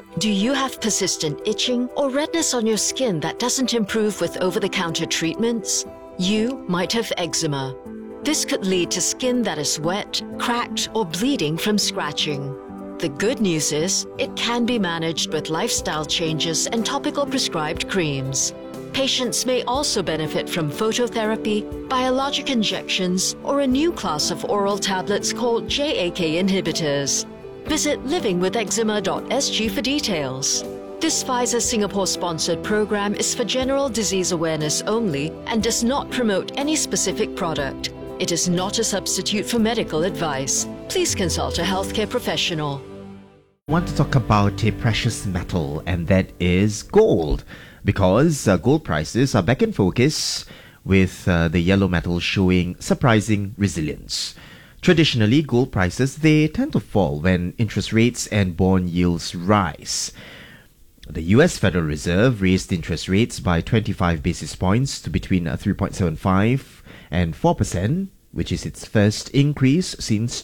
Do you have persistent itching or redness on your skin that doesn't improve with over-the-counter treatments? You might have eczema. This could lead to skin that is wet, cracked, or bleeding from scratching. The good news is, it can be managed with lifestyle changes and topical prescribed creams. Patients may also benefit from phototherapy, biologic injections, or a new class of oral tablets called JAK inhibitors. Visit livingwitheczema.sg for details. This Pfizer Singapore-sponsored program is for general disease awareness only and does not promote any specific product. It is not a substitute for medical advice. Please consult a healthcare professional. I want to talk about a precious metal, and that is gold, because gold prices are back in focus, with the yellow metal showing surprising resilience. Traditionally, gold prices, they tend to fall when interest rates and bond yields rise. The US Federal Reserve raised interest rates by 25 basis points to between 3.75 and 4%, which is its first increase since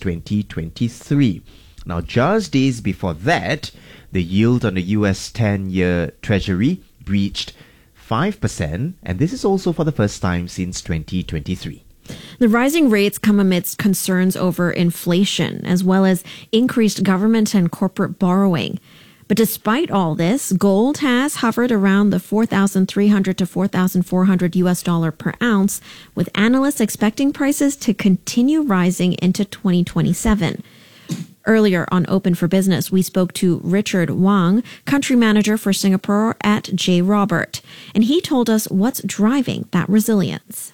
2023. Now, just days before that, the yield on the US 10-year Treasury breached 5%, and this is also for the first time since 2023. The rising rates come amidst concerns over inflation, as well as increased government and corporate borrowing. But despite all this, gold has hovered around the $4,300 to $4,400 US per ounce, with analysts expecting prices to continue rising into 2027. Earlier on Open for Business, we spoke to Richard Wang, country manager for Singapore at J. Robert, and he told us what's driving that resilience.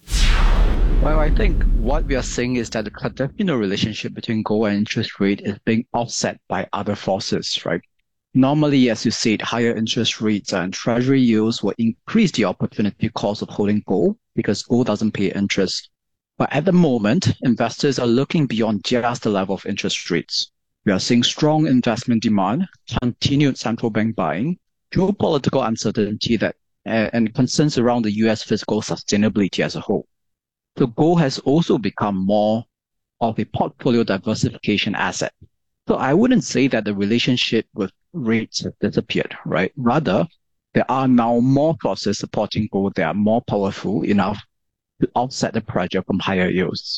Well, I think what we are seeing is that the traditional relationship between gold and interest rate is being offset by other forces, right? Normally, as you said, higher interest rates and treasury yields will increase the opportunity cost of holding gold because gold doesn't pay interest. But at the moment, investors are looking beyond just the level of interest rates. We are seeing strong investment demand, continued central bank buying, geopolitical uncertainty and concerns around the US fiscal sustainability as a whole. So gold has also become more of a portfolio diversification asset. So I wouldn't say that the relationship with rates has disappeared, right? Rather, there are now more forces supporting gold that are more powerful enough to offset the pressure from higher yields.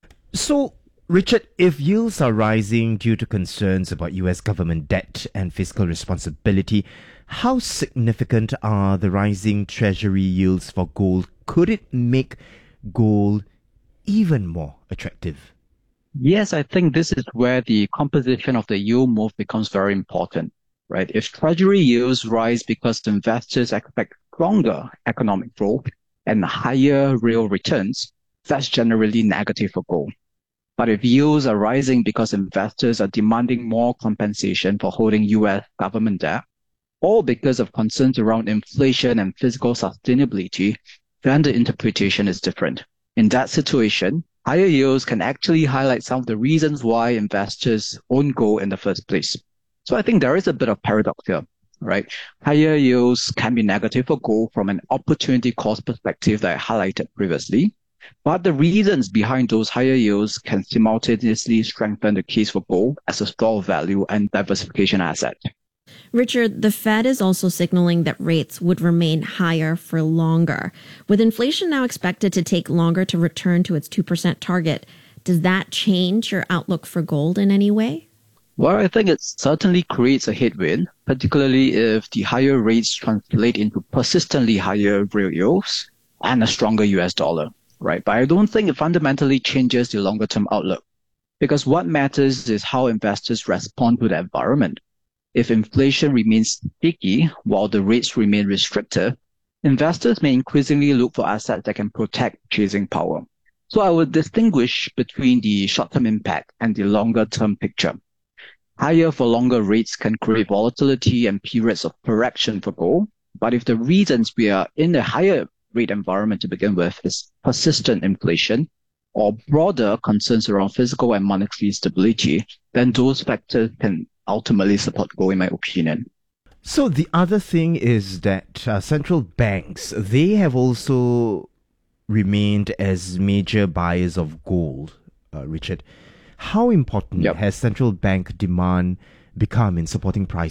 So, Richard, if yields are rising due to concerns about US government debt and fiscal responsibility, how significant are the rising treasury yields for gold? Could it make gold even more attractive? Yes, I think this is where the composition of the yield move becomes very important, right? If treasury yields rise because investors expect stronger economic growth and higher real returns, that's generally negative for gold. But if yields are rising because investors are demanding more compensation for holding US government debt, or because of concerns around inflation and fiscal sustainability, then the interpretation is different. In that situation, higher yields can actually highlight some of the reasons why investors own gold in the first place. So I think there is a bit of paradox here, right? Higher yields can be negative for gold from an opportunity cost perspective that I highlighted previously, but the reasons behind those higher yields can simultaneously strengthen the case for gold as a store of value and diversification asset. Richard, the Fed is also signaling that rates would remain higher for longer. With inflation now expected to take longer to return to its 2% target, does that change your outlook for gold in any way? Well, I think it certainly creates a headwind, particularly if the higher rates translate into persistently higher real yields and a stronger US dollar, right? But I don't think it fundamentally changes the longer-term outlook, because what matters is how investors respond to the environment. If inflation remains sticky while the rates remain restrictive, investors may increasingly look for assets that can protect purchasing power. So I would distinguish between the short-term impact and the longer-term picture. Higher for longer rates can create volatility and periods of correction for gold. But if the reasons we are in a higher rate environment to begin with is persistent inflation or broader concerns around fiscal and monetary stability, then those factors can ultimately support gold, in my opinion. So the other thing is that central banks, they have also remained as major buyers of gold, Richard. How important has central bank demand become in supporting prices?